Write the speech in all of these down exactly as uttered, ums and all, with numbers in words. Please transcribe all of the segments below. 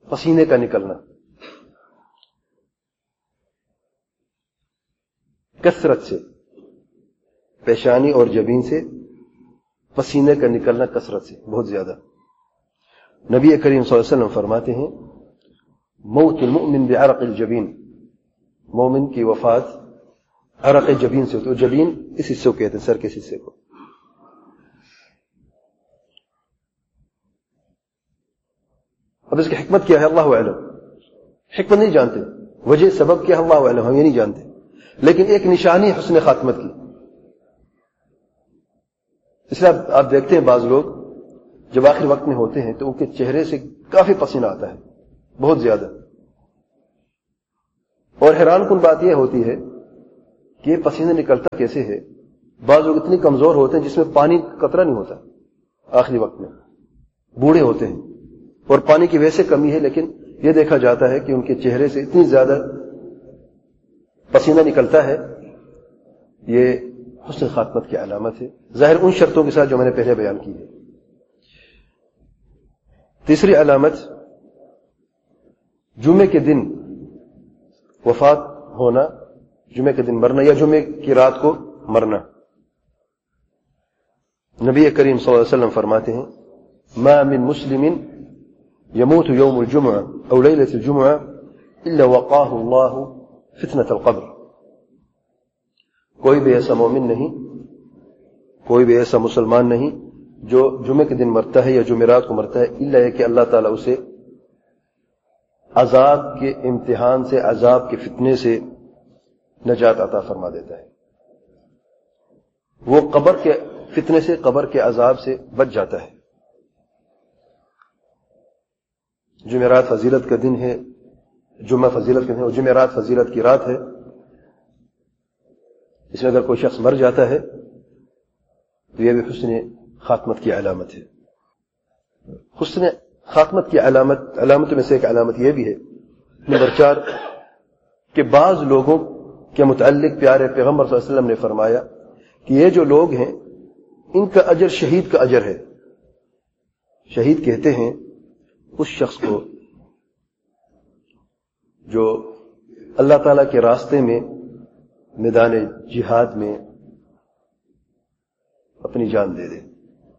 پسینے کا نکلنا، کثرت سے، پیشانی اور جبین سے پسینے کا نکلنا کثرت سے، بہت زیادہ۔ نبی کریم صلی اللہ علیہ وسلم فرماتے ہیں موت المؤمن بعرق الجبین، مومن کی وفات عرق جبین سے ہوتی ہے، جبین اس حصے کو کہتے ہیں، سر کے حصے کو۔ اب اس کی حکمت کیا ہے اللہ اعلم، حکمت نہیں جانتے، وجہ سبب کیا ہے اللہ اعلم، ہم یہ نہیں جانتے، لیکن ایک نشانی حسن خاتمت کی۔ اس لیے آپ دیکھتے ہیں بعض لوگ جب آخر وقت میں ہوتے ہیں تو ان کے چہرے سے کافی پسینہ آتا ہے، بہت زیادہ، اور حیران کن بات یہ ہوتی ہے کہ یہ پسینہ نکلتا کیسے ہے۔ بعض لوگ اتنی کمزور ہوتے ہیں جس میں پانی قطرہ نہیں ہوتا آخری وقت میں، بوڑھے ہوتے ہیں اور پانی کی ویسے کمی ہے، لیکن یہ دیکھا جاتا ہے کہ ان کے چہرے سے اتنی زیادہ پسینہ نکلتا ہے، یہ حسن خاتمت کی علامت ہے، ظاہر ان شرطوں کے ساتھ جو میں نے پہلے بیان کی ہے۔ تیسری علامت جمعے کے دن وفات ہونا، جمعے کے دن مرنا یا جمعے کی رات کو مرنا۔ نبی کریم صلی اللہ علیہ وسلم فرماتے ہیں ما من مسلم يموت يوم الجمعة او ليلة الجمعة الا وقاه الله فتنة القبر، کوئی بھی ایسا مومن نہیں، کوئی بھی ایسا مسلمان نہیں جو جمعے کے دن مرتا ہے یا جمعرات کو مرتا ہے، الا یہ کہ اللہ تعالیٰ اسے عذاب کے امتحان سے، عذاب کے فتنے سے نجات عطا فرما دیتا ہے، وہ قبر کے فتنے سے، قبر کے عذاب سے بچ جاتا ہے۔ جمعرات فضیلت کا دن ہے، جمعہ فضیلت کا دن ہے اور جمعرات فضیلت کی رات ہے، اس میں اگر کوئی شخص مر جاتا ہے تو یہ بھی حسن خاتمت کی علامت ہے۔ حسن خاتمت کی علامت علامتوں میں سے ایک علامت یہ بھی ہے، نمبر چار، کہ بعض لوگوں کے متعلق پیارے پیغمبر صلی اللہ علیہ وسلم نے فرمایا کہ یہ جو لوگ ہیں ان کا اجر شہید کا اجر ہے۔ شہید کہتے ہیں اس شخص کو جو اللہ تعالیٰ کے راستے میں میدان جہاد میں اپنی جان دے دے،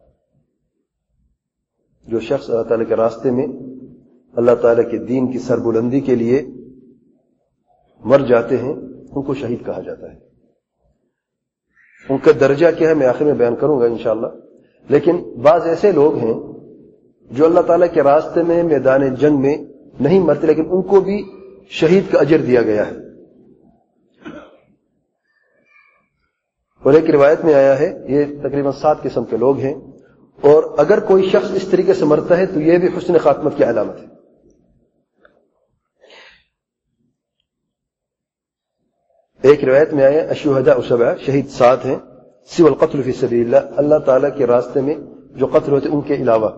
جو شخص اللہ تعالیٰ کے راستے میں اللہ تعالیٰ کے دین کی سربلندی کے لیے مر جاتے ہیں ان کو شہید کہا جاتا ہے۔ ان کا درجہ کیا ہے میں آخر میں بیان کروں گا انشاءاللہ، لیکن بعض ایسے لوگ ہیں جو اللہ تعالیٰ کے راستے میں میدان جنگ میں نہیں مرتے لیکن ان کو بھی شہید کا اجر دیا گیا ہے۔ اور ایک روایت میں آیا ہے یہ تقریباً سات قسم کے لوگ ہیں، اور اگر کوئی شخص اس طریقے سے مرتا ہے تو یہ بھی حسن خاتمت کی علامت ہے۔ ایک روایت میں آیا الشہداء سبعہ، شہید سات ہیں، سوى القتل فی سبیل اللہ، اللہ تعالیٰ کے راستے میں جو قتل ہوتے ان کے علاوہ۔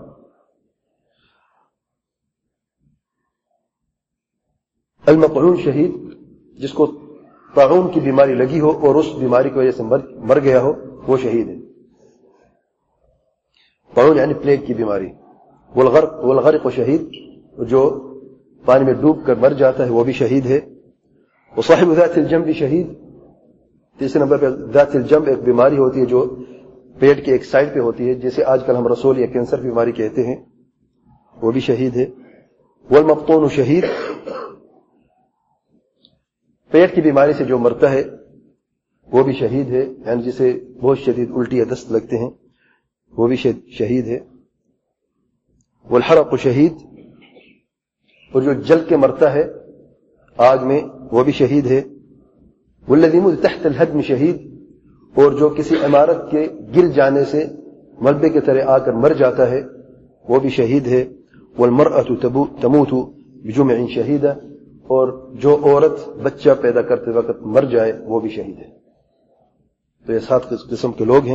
المطعون شہید، جس کو طاعون کی بیماری لگی ہو اور اس بیماری کی وجہ سے مر گیا ہو وہ شہید ہے۔ طاعون یعنی پلیگ کی بیماری۔ والغرق والغرق شہید، جو پانی میں ڈوب کر مر جاتا ہے وہ بھی شہید ہے۔ وصاحب ذات الجنب شہید، تیسرے نمبر پہ ذات الجنب ایک بیماری ہوتی ہے جو پیٹ کے ایک سائڈ پہ ہوتی ہے، جسے آج کل ہم رسول یا کینسر بیماری کہتے ہیں، وہ بھی شہید ہے۔ والمبطون شہید، پیٹ کی بیماری سے جو مرتا ہے وہ بھی شہید ہے، یعنی جسے بہت شدید الٹی یا دست لگتے ہیں وہ بھی شہید ہے۔ والحرق شہید، اور جو جل کے مرتا ہے آگ میں وہ بھی شہید ہے۔ والذی یموت تحت الہدم شہید، اور جو کسی عمارت کے گر جانے سے ملبے کی طرح آ کر مر جاتا ہے وہ بھی شہید ہے۔ والمرأة تموت بجمع شہیدہ، اور جو عورت بچہ پیدا کرتے وقت مر جائے وہ بھی شہید ہے۔ تو یہ سات قسم کے لوگ ہیں،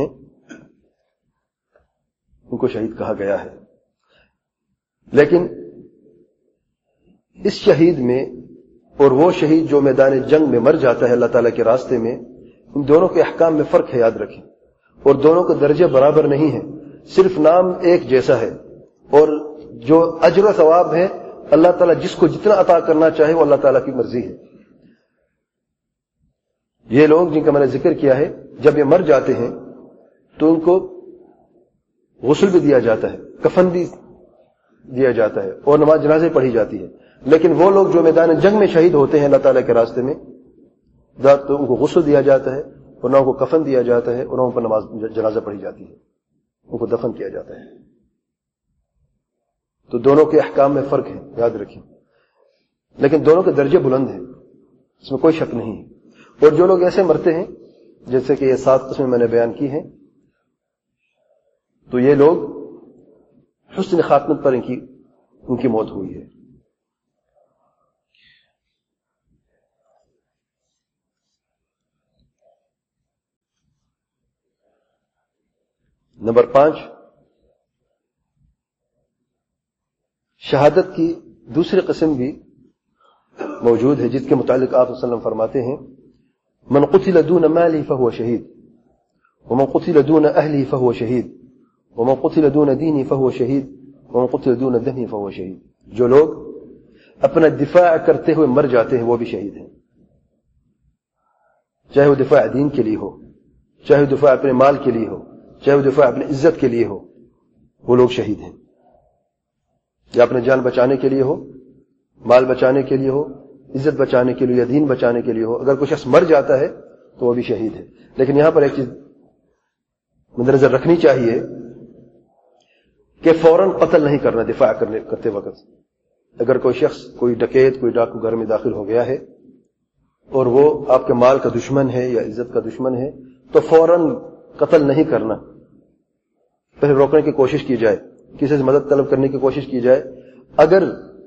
ان کو شہید کہا گیا ہے۔ لیکن اس شہید میں اور وہ شہید جو میدان جنگ میں مر جاتا ہے اللہ تعالیٰ کے راستے میں، ان دونوں کے احکام میں فرق ہے، یاد رکھیں، اور دونوں کے درجے برابر نہیں ہیں، صرف نام ایک جیسا ہے، اور جو اجر و ثواب ہے اللہ تعالیٰ جس کو جتنا عطا کرنا چاہے وہ اللہ تعالیٰ کی مرضی ہے. یہ لوگ جن کا میں نے ذکر کیا ہے جب یہ مر جاتے ہیں تو ان کو غسل بھی دیا جاتا ہے, کفن بھی دیا جاتا ہے اور نماز جنازے پڑھی جاتی ہے. لیکن وہ لوگ جو میدان جنگ میں شہید ہوتے ہیں اللہ تعالیٰ کے راستے میں, تو ان کو غسل دیا جاتا ہے اور نہ ان کو کفن دیا جاتا ہے اور نہ ان پر نماز جنازہ پڑھی جاتی ہے, ان کو دفن کیا جاتا ہے. تو دونوں کے احکام میں فرق ہے, یاد رکھیں. لیکن دونوں کے درجے بلند ہیں, اس میں کوئی شک نہیں ہے. اور جو لوگ ایسے مرتے ہیں جیسے کہ یہ سات قسمیں میں نے بیان کی ہیں, تو یہ لوگ حسن خاتمت پر ان کی ان کی موت ہوئی ہے. نمبر پانچ, شہادت کی دوسری قسم بھی موجود ہے جس کے متعلق آپ صلی اللہ علیہ وسلم فرماتے ہیں من قتل دون مالی فهو شہید ومن قتل دون اہلی فهو شہید ومن قتل دون دینی فهو شہید ومن قتل دون دمی فهو شہید. جو لوگ اپنا دفاع کرتے ہوئے مر جاتے ہیں وہ بھی شہید ہیں, چاہے وہ دفاع دین کے لیے ہو, چاہے وہ دفاع اپنے مال کے لیے ہو, چاہے وہ دفاع اپنی عزت کے لیے ہو, وہ لوگ شہید ہیں. یا اپنے جان بچانے کے لیے ہو, مال بچانے کے لیے ہو, عزت بچانے کے لیے یا دین بچانے کے لیے ہو, اگر کوئی شخص مر جاتا ہے تو وہ بھی شہید ہے. لیکن یہاں پر ایک چیز مد نظر رکھنی چاہیے کہ فوراً قتل نہیں کرنا دفاع کرنے کرتے وقت. اگر کوئی شخص, کوئی ڈکیت, کوئی ڈاکو گھر میں داخل ہو گیا ہے اور وہ آپ کے مال کا دشمن ہے یا عزت کا دشمن ہے تو فوراً قتل نہیں کرنا, پہلے روکنے کی کوشش کی جائے, کسی سے مدد طلب کرنے کی کوشش کی جائے. اگر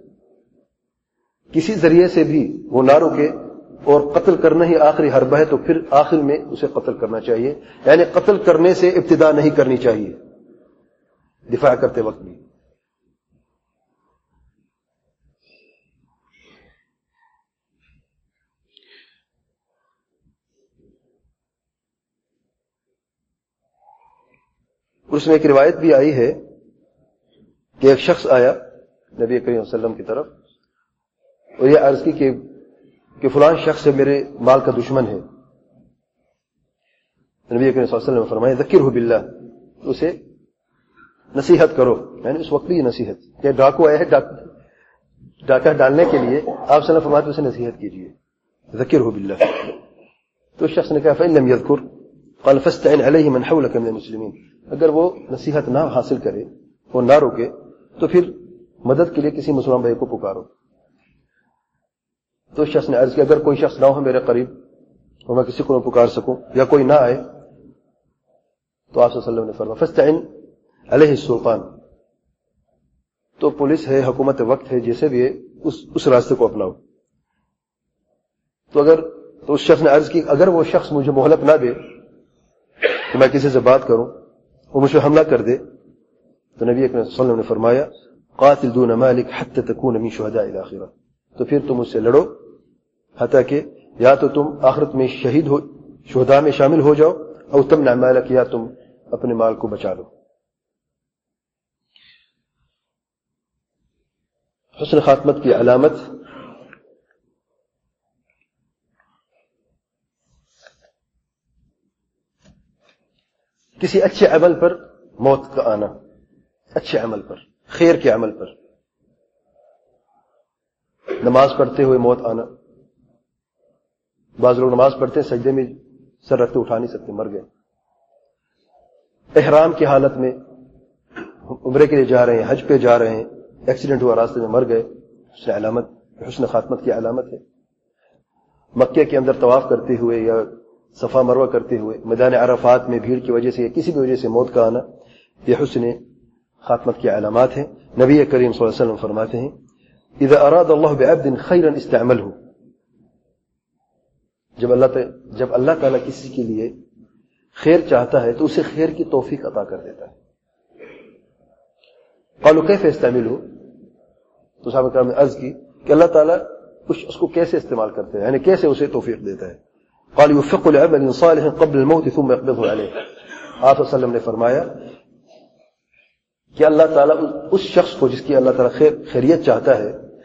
کسی ذریعے سے بھی وہ نہ رکے اور قتل کرنا ہی آخری حربہ ہے تو پھر آخر میں اسے قتل کرنا چاہیے. یعنی قتل کرنے سے ابتدا نہیں کرنی چاہیے دفاع کرتے وقت بھی. اس میں ایک روایت بھی آئی ہے کہ ایک شخص آیا نبی کریم صلی اللہ علیہ وسلم کی طرف اور یہ عرض کی کہ کہ فلان شخص سے میرے مال کا دشمن ہے. نبی کریم صلی اللہ علیہ وسلم نے فرمایا ذکرہ باللہ, اسے نصیحت کرو. یعنی اس وقت بھی یہ نصیحت کہ ڈاکو آیا ہے ڈاکہ ڈالنے کے لیے, آپ صلی اللہ علیہ وسلم فرماتے اسے نصیحت کیجیے ذکرہ باللہ. تو اس شخص نے کہا فإن لم يذكر قال فاستعن عليه من حولك من المسلمين. اگر وہ نصیحت نہ حاصل کرے, وہ نہ روکے, تو پھر مدد کے لیے کسی مسلمان بھائی کو پکارو. تو شخص نے عرض کیا اگر کوئی شخص نہ ہو میرے قریب اور میں کسی کو نہ پکار سکوں یا کوئی نہ آئے, تو آپ صلی اللہ علیہ وسلم نے فرمایا فاستعن علیہ السلطان. تو پولیس ہے, حکومت وقت ہے, جیسے بھی ہے اس اس راستے کو اپناؤ. تو اگر تو اس شخص نے عرض کی اگر وہ شخص مجھے مہلت نہ دے کہ میں کسی سے بات کروں, وہ مجھ پہ حملہ کر دے, تو نبی اکرم صلی اللہ علیہ وسلم نے فرمایا قاتل دون مالک حتی تکون من شہداء الاخرہ. تو پھر تم اس سے لڑو حتیٰ کہ یا تو تم آخرت میں شہید ہو, شہداء میں شامل ہو جاؤ, او تمنع مالک, یا تم اپنے مال کو بچا لو. حسن خاتمت کی علامت کسی اچھے عمل پر موت کا آنا, اچھے عمل پر, خیر کے عمل پر. نماز پڑھتے ہوئے موت آنا. بعض لوگ نماز پڑھتے ہیں سجدے میں سر رکھتے اٹھا نہیں سکتے, مر گئے. احرام کی حالت میں عمرے کے لیے جا رہے ہیں, حج پہ جا رہے ہیں, ایکسیڈنٹ ہوا راستے میں مر گئے, اس نے علامت حسن خاتمت کی علامت ہے. مکے کے اندر طواف کرتے ہوئے یا صفا مروہ کرتے ہوئے میدان عرفات میں بھیڑ کی وجہ سے یا کسی بھی وجہ سے موت کا آنا, یہ حسن خاتمت کی علامات ہیں. نبی کریم صلی اللہ علیہ وسلم فرماتے ہیں اذا اراد اللہ بعبد خیرا استعملہ. جب اللہ تعالی جب اللہ تعالیٰ کسی کے لیے خیر چاہتا ہے تو اسے خیر کی توفیق عطا کر دیتا ہے. قالوا کیف استعملہ, تو صحابہ کرام نے عرض کی کہ اللہ تعالیٰ اس کو کیسے استعمال کرتے ہیں, یعنی کیسے اسے توفیق دیتا ہے. قال يوفق لعمل صالح قبل الموت ثم يقبضه عليه. آپ صلی اللہ علیہ وسلم نے فرمایا کہ اللہ تعالیٰ اس شخص کو جس کی اللہ تعالیٰ خیر خیریت چاہتا ہے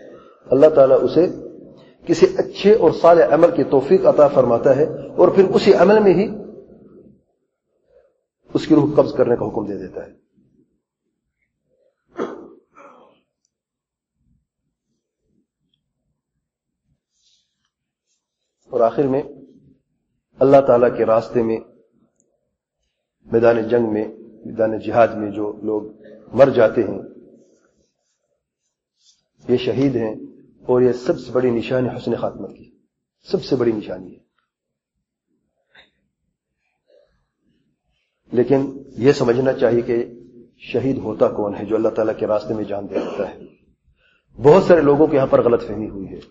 اللہ تعالیٰ اسے کسی اچھے اور صالح عمل کی توفیق عطا فرماتا ہے اور پھر اسی عمل میں ہی اس کی روح قبض کرنے کا حکم دے دیتا ہے. اور آخر میں اللہ تعالیٰ کے راستے میں میدان جنگ میں میدان جہاد میں جو لوگ مر جاتے ہیں یہ شہید ہیں، اور یہ سب سے بڑی نشانی حسن خاتمت کی سب سے بڑی نشانی ہے. لیکن یہ سمجھنا چاہیے کہ شہید ہوتا کون ہے جو اللہ تعالیٰ کے راستے میں جان دے دیتا ہے. بہت سارے لوگوں کے یہاں پر غلط فہمی ہوئی ہے.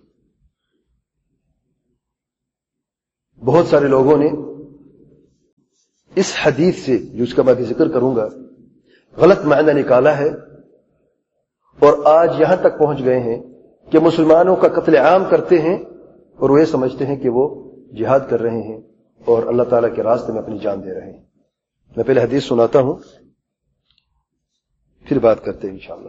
بہت سارے لوگوں نے اس حدیث سے جس کا میں بھی ذکر کروں گا غلط معنی نکالا ہے، اور آج یہاں تک پہنچ گئے ہیں کہ مسلمانوں کا قتل عام کرتے ہیں اور وہ یہ سمجھتے ہیں کہ وہ جہاد کر رہے ہیں اور اللہ تعالیٰ کے راستے میں اپنی جان دے رہے ہیں. میں پہلے حدیث سناتا ہوں پھر بات کرتے ہیں انشاءاللہ.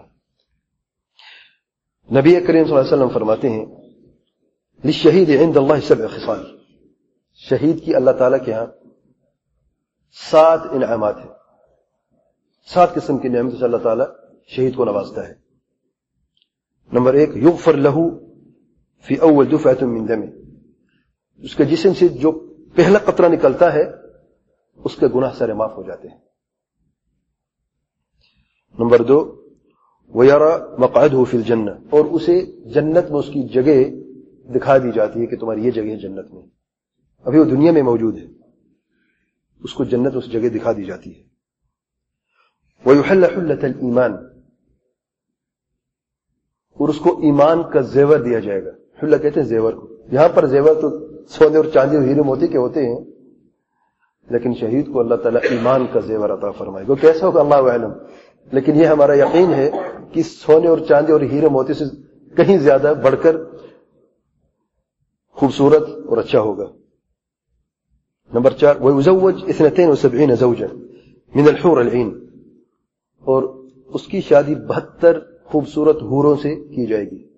نبی کریم صلی اللہ علیہ وسلم فرماتے ہیں للشہید عند اللہ سبع خصال، شہید کی اللہ تعالیٰ کے ہاں سات انعامات ہیں، سات قسم کی نعمتوں سے اللہ تعالیٰ شہید کو نوازتا ہے. نمبر ایک، یغفر لہ فی اول دفعۃ من دمہ، اس کے جسم سے جو پہلا قطرہ نکلتا ہے اس کے گناہ سارے معاف ہو جاتے ہیں. نمبر دو، ویرى مقعدہ فی الجنہ، اور اسے جنت میں اس کی جگہ دکھا دی جاتی ہے کہ تمہاری یہ جگہ ہے جنت میں، ابھی وہ دنیا میں موجود ہے، اس کو جنت اس جگہ دکھا دی جاتی ہے. ویحل حلۃ الایمان، اور اس کو ایمان کا زیور دیا جائے گا. حلہ کہتے ہیں زیور کو. یہاں پر زیور تو سونے اور چاندی اور ہیرے موتی کے ہوتے ہیں، لیکن شہید کو اللہ تعالیٰ ایمان کا زیور عطا فرمائے گا. کیسا ہوگا اللہ اعلم، لیکن یہ ہمارا یقین ہے کہ سونے اور چاندی اور ہیرے موتی سے کہیں زیادہ بڑھ کر خوبصورت اور اچھا ہوگا. نمبر چار، وَيُزَوَّجْ اثنتين وسبعين زوجا من الحور العین، اور اس کی شادی بہتر خوبصورت حوروں سے کی جائے گی.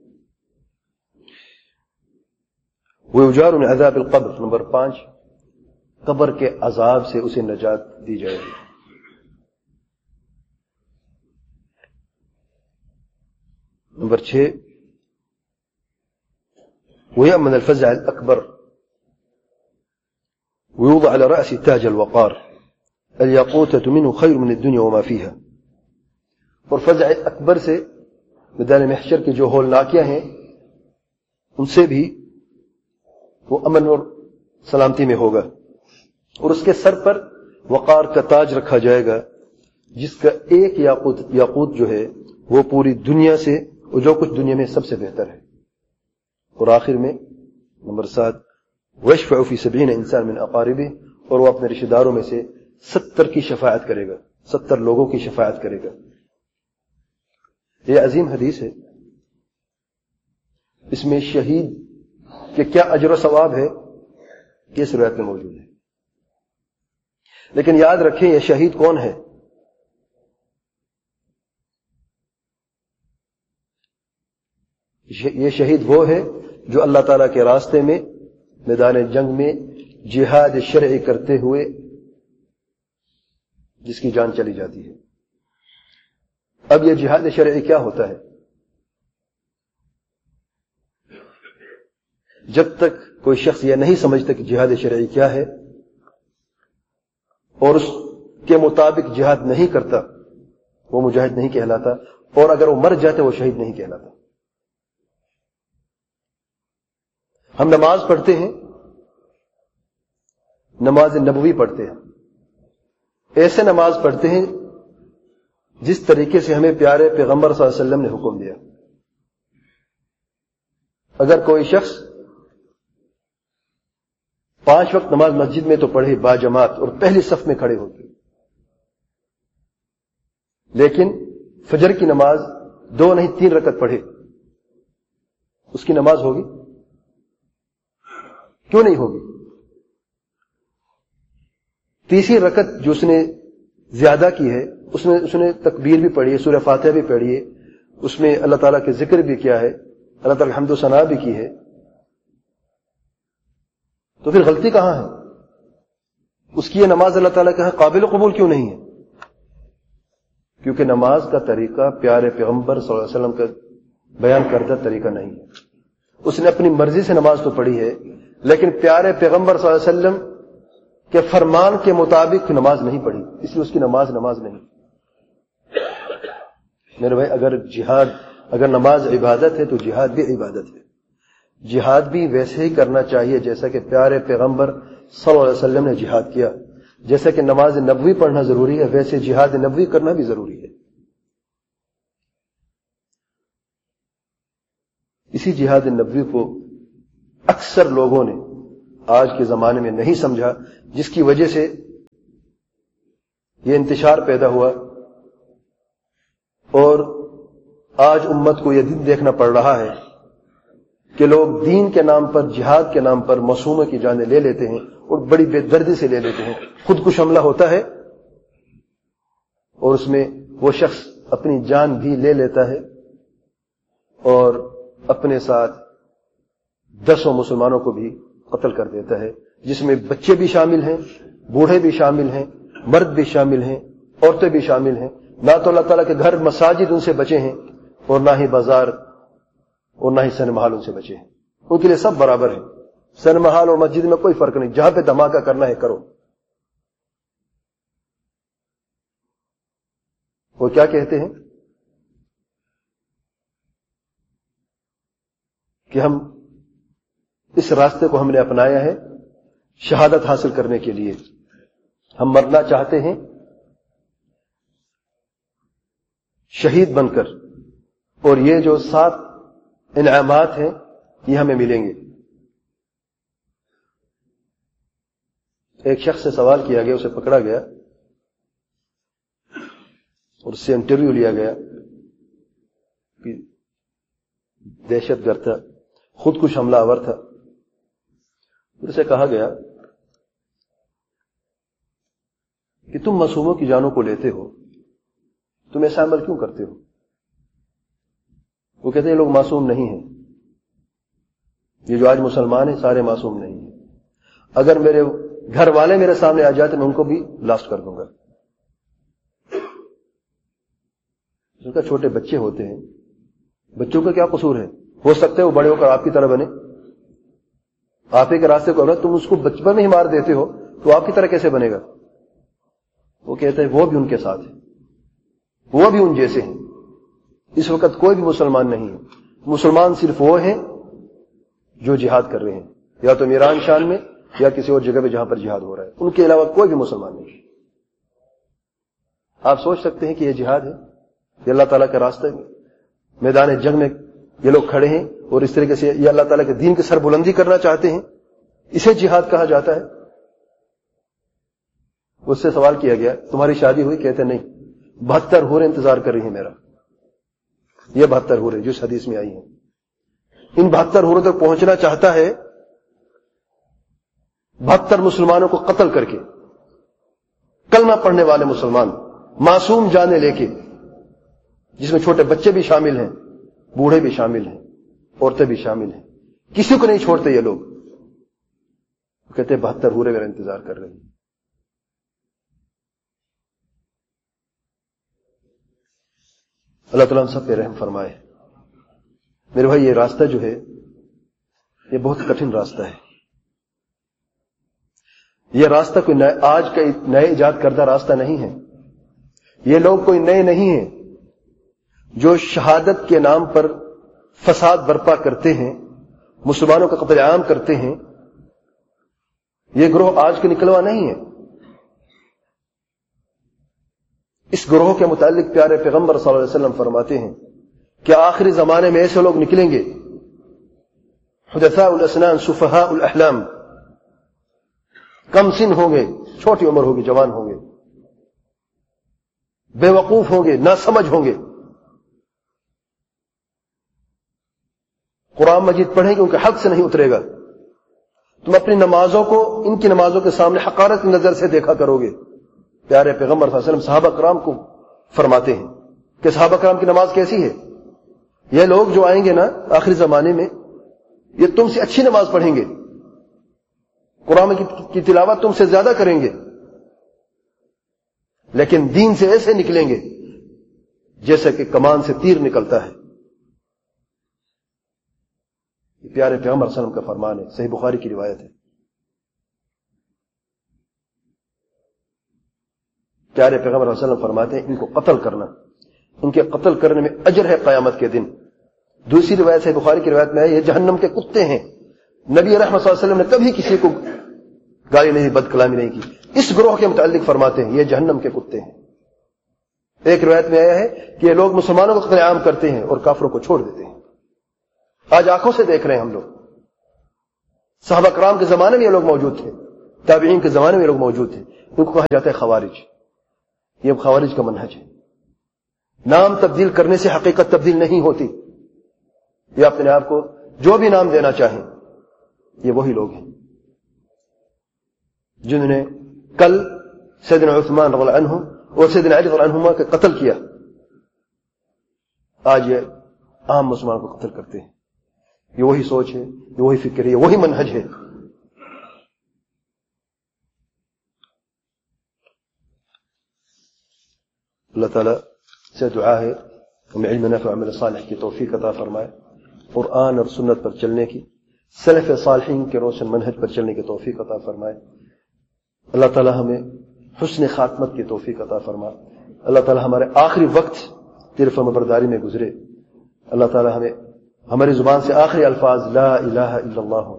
وَيُجَارُ مِنْ عَذَابِ الْقَبْرِ، نمبر پانچ، قبر کے عذاب سے اسے نجات دی جائے گی. نمبر چھ، وَيَأْمَنَ الْفَزْعَ الْأَكْبَرِ ويوضع على رأس تاج الوقار الياقوتة منه خير من الدنيا وما فيها. اور فزع اکبر سے میدان محشر کے جو ہولناکیاں ہیں ان سے بھی وہ امن اور سلامتی میں ہوگا. اور اس کے سر پر وقار کا تاج رکھا جائے گا جس کا ایک یاقوت یاقوت جو ہے وہ پوری دنیا سے اور جو کچھ دنیا میں سب سے بہتر ہے. اور آخر میں نمبر سات، وَيَشْفَعُ فِي سَبْعِينَ إِنسَانٍ مِنْ أَقَارِبِهِ، اور وہ اپنے رشتہ داروں میں سے ستر کی شفاعت کرے گا، ستر لوگوں کی شفاعت کرے گا. یہ عظیم حدیث ہے. اس میں شہید کے کیا اجر و ثواب ہے کہ اس روایت میں موجود ہے. لیکن یاد رکھیں یہ شہید کون ہے؟ یہ شہید وہ ہے جو اللہ تعالیٰ کے راستے میں میدان جنگ میں جہاد شرعی کرتے ہوئے جس کی جان چلی جاتی ہے. اب یہ جہاد شرعی کیا ہوتا ہے؟ جب تک کوئی شخص یہ نہیں سمجھتا کہ جہاد شرعی کیا ہے اور اس کے مطابق جہاد نہیں کرتا وہ مجاہد نہیں کہلاتا، اور اگر وہ مر جاتے وہ شہید نہیں کہلاتا. ہم نماز پڑھتے ہیں، نماز نبوی پڑھتے ہیں، ایسے نماز پڑھتے ہیں جس طریقے سے ہمیں پیارے پیغمبر صلی اللہ علیہ وسلم نے حکم دیا. اگر کوئی شخص پانچ وقت نماز مسجد میں تو پڑھے با جماعت اور پہلی صف میں کھڑے ہوتے، لیکن فجر کی نماز دو نہیں تین رکعت پڑھے، اس کی نماز ہوگی؟ کیوں نہیں ہوگی؟ تیسری رکعت جو اس نے زیادہ کی ہے اس نے اس نے تکبیر بھی پڑھی ہے، سورہ فاتحہ بھی پڑھی ہے، اس میں اللہ تعالیٰ کے ذکر بھی کیا ہے، اللہ تعالیٰ کی حمد و ثنا بھی کی ہے، تو پھر غلطی کہاں ہے؟ اس کی یہ نماز اللہ تعالیٰ کے ہاں قابل قبول کیوں نہیں ہے؟ کیونکہ نماز کا طریقہ پیارے پیغمبر صلی اللہ علیہ وسلم کا بیان کردہ طریقہ نہیں ہے۔ اس نے اپنی مرضی سے نماز تو پڑھی ہے، لیکن پیارے پیغمبر صلی اللہ علیہ وسلم کے فرمان کے مطابق نماز نہیں پڑھی، اس لیے اس کی نماز نماز نہیں۔ میرے بھائی، اگر جہاد اگر نماز عبادت ہے تو جہاد بھی عبادت ہے۔ جہاد بھی ویسے ہی کرنا چاہیے جیسا کہ پیارے پیغمبر صلی اللہ علیہ وسلم نے جہاد کیا۔ جیسا کہ نماز نبوی پڑھنا ضروری ہے، ویسے جہاد نبوی کرنا بھی ضروری ہے۔ اسی جہاد نبوی کو اکثر لوگوں نے آج کے زمانے میں نہیں سمجھا، جس کی وجہ سے یہ انتشار پیدا ہوا، اور آج امت کو یہ دن دیکھنا پڑ رہا ہے کہ لوگ دین کے نام پر، جہاد کے نام پر معصوموں کی جانیں لے لیتے ہیں، اور بڑی بے دردی سے لے لیتے ہیں۔ خود کش حملہ ہوتا ہے اور اس میں وہ شخص اپنی جان بھی لے لیتا ہے، اور اپنے ساتھ دسوں مسلمانوں کو بھی قتل کر دیتا ہے، جس میں بچے بھی شامل ہیں، بوڑھے بھی شامل ہیں، مرد بھی شامل ہیں، عورتیں بھی شامل ہیں۔ نہ تو اللہ تعالیٰ کے گھر مساجد ان سے بچے ہیں، اور نہ ہی بازار اور نہ ہی سنمحال ان سے بچے ہیں۔ ان کے لیے سب برابر ہیں، سنمحال اور مسجد میں کوئی فرق نہیں، جہاں پہ دھماکہ کرنا ہے کرو۔ وہ کیا کہتے ہیں کہ ہم اس راستے کو ہم نے اپنایا ہے شہادت حاصل کرنے کے لیے، ہم مرنا چاہتے ہیں شہید بن کر، اور یہ جو سات انعامات ہیں یہ ہمیں ملیں گے۔ ایک شخص سے سوال کیا گیا، اسے پکڑا گیا اور اس سے انٹرویو لیا گیا، دہشت گرد تھا، خود کش حملہ آور تھا۔ اسے کہا گیا کہ تم معصوموں کی جانوں کو لیتے ہو، تم ایسا عمل کیوں کرتے ہو؟ وہ کہتے ہیں یہ لوگ معصوم نہیں ہیں، یہ جو آج مسلمان ہیں سارے معصوم نہیں ہیں، اگر میرے گھر والے میرے سامنے آ جاتے میں ان کو بھی بلاسٹ کر دوں گا۔ ان کا چھوٹے بچے ہوتے ہیں، بچوں کا کیا قصور ہے؟ ہو سکتا ہے وہ بڑے ہو کر آپ کی طرح بنے، آپ ہی کے راستے کو، تم اس کو بچپن میں ہی مار دیتے ہو تو آپ کی طرح کیسے بنے گا؟ وہ کہتے ہیں وہ بھی ان کے ساتھ ہے، وہ بھی ان جیسے ہیں۔ اس وقت کوئی بھی مسلمان نہیں ہے، مسلمان صرف وہ ہیں جو جہاد کر رہے ہیں، یا تو میران شان میں یا کسی اور جگہ پہ جہاں پر جہاد ہو رہا ہے، ان کے علاوہ کوئی بھی مسلمان نہیں۔ آپ سوچ سکتے ہیں کہ یہ جہاد ہے، یہ اللہ تعالیٰ کے راستے میں میدان جنگ میں یہ لوگ کھڑے ہیں اور اس طریقے سے یہ اللہ تعالیٰ کے دین کی سربلندی کرنا چاہتے ہیں، اسے جہاد کہا جاتا ہے؟ اس سے سوال کیا گیا تمہاری شادی ہوئی؟ کہتے نہیں، بہتر حوریں انتظار کر رہی ہیں میرا۔ یہ بہتر حوریں جو اس حدیث میں آئی ہیں، ان بہتر حوروں تک پہنچنا چاہتا ہے، بہتر مسلمانوں کو قتل کر کے، کلمہ پڑھنے والے مسلمان معصوم جانیں لے کے، جس میں چھوٹے بچے بھی شامل ہیں، بوڑھے بھی شامل ہیں، عورتیں بھی شامل ہیں، کسی کو نہیں چھوڑتے یہ لوگ۔ کہتے ہیں بہتر حوریں میرا انتظار کر رہی ہیں۔ اللہ تعالیٰ ہم سب پہ رحم فرمائے۔ میرے بھائی، یہ راستہ جو ہے یہ بہت کٹھن راستہ ہے۔ یہ راستہ کوئی نئے آج کا نئے ایجاد کردہ راستہ نہیں ہے۔ یہ لوگ کوئی نئے نہیں ہیں جو شہادت کے نام پر فساد برپا کرتے ہیں، مسلمانوں کا قتل عام کرتے ہیں۔ یہ گروہ آج کے نکلوا نہیں ہے۔ اس گروہ کے متعلق پیارے پیغمبر صلی اللہ علیہ وسلم فرماتے ہیں کہ آخری زمانے میں ایسے لوگ نکلیں گے، حدثاء الاسنان سفہاء الاحلام، کم سن ہوں گے، چھوٹی عمر ہوگی، جوان ہوں گے، بے وقوف ہوں گے، ناسمجھ ہوں گے، قرآن مجید پڑھیں گے ان کے حق سے نہیں اترے گا۔ تم اپنی نمازوں کو ان کی نمازوں کے سامنے حقارت کی نظر سے دیکھا کرو گے۔ پیارے پیغمبر صلی اللہ علیہ وسلم صحابہ کرام کو فرماتے ہیں کہ صحابہ کرام کی نماز کیسی ہے؟ یہ لوگ جو آئیں گے نا آخری زمانے میں، یہ تم سے اچھی نماز پڑھیں گے، قرآن کی تلاوت تم سے زیادہ کریں گے، لیکن دین سے ایسے نکلیں گے جیسا کہ کمان سے تیر نکلتا ہے۔ یہ پیارے پیغمبر صلی اللہ علیہ وسلم کا فرمان ہے، صحیح بخاری کی روایت ہے۔ پیارے پیغمبر صلی اللہ علیہ وسلم فرماتے ہیں ان کو قتل کرنا، ان کے قتل کرنے میں اجر ہے قیامت کے دن۔ دوسری روایت ہے بخاری کی روایت میں ہے یہ جہنم کے کتے ہیں۔ نبی رحمت صلی اللہ علیہ وسلم نے کبھی کسی کو گالی نہیں، بد کلامی نہیں کی۔ اس گروہ کے متعلق فرماتے ہیں یہ جہنم کے کتے ہیں۔ ایک روایت میں آیا ہے کہ یہ لوگ مسلمانوں کو قتل عام کرتے ہیں اور کافروں کو چھوڑ دیتے ہیں۔ آج آنکھوں سے دیکھ رہے ہیں ہم لوگ، صحابہ کرام کے زمانے میں یہ لوگ موجود تھے، تابعین کے زمانے میں یہ لوگ موجود تھے۔ ان کو کہا جاتا ہے خوارج۔ یہ خوارج کا منہج ہے، نام تبدیل کرنے سے حقیقت تبدیل نہیں ہوتی۔ یہ اپنے آپ کو جو بھی نام دینا چاہیں، یہ وہی لوگ ہیں جنہوں نے کل سیدنا عثمان رضی اللہ عنہ اور سیدنا علی رضی اللہ عنہما کے قتل کیا، آج یہ عام مسلمان کو قتل کرتے ہیں۔ یہ وہی سوچ ہے، یہ وہی فکر ہے، یہ وہی منہج ہے۔ اللہ تعالیٰ سے دعا ہے ہمیں علم نافع و عمل صالح کی توفیق عطا فرمائے، قرآن اور سنت پر چلنے کی، سلف صالحین کے روشن منہج پر چلنے کی توفیق عطا فرمائے۔ اللہ تعالیٰ ہمیں حسن خاتمت کی توفیق عطا فرمائے۔ اللہ تعالیٰ ہمارے آخری وقت تیرے فرمانبرداری میں گزرے۔ اللہ تعالیٰ ہمیں ہماری زبان سے آخری الفاظ لا الہ الا اللہ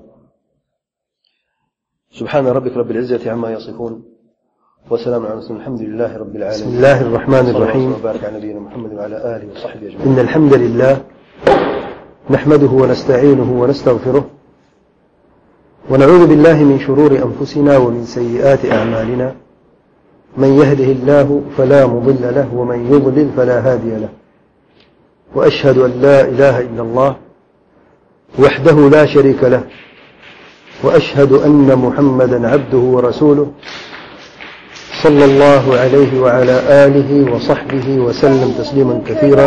سبحان ربک رب العزت عما یصفون وسلام علی المرسلین الحمد لله رب العالمين۔ بسم الله الرحمن الرحيم. وبارك على نبينا محمد وعلى آله وصحبه أجمعين. إن الحمد لله نحمده ونستعينه ونستغفره ونعوذ بالله من شرور أنفسنا ومن سيئات أعمالنا، من يهده الله فلا مضل له ومن يضلل فلا هادي له، وأشهد أن لا إله إلا الله وحده لا شريك له، وأشهد أن محمدا عبده ورسوله صلى الله عليه وعلى آله وصحبه وسلم تسليما كثيرا،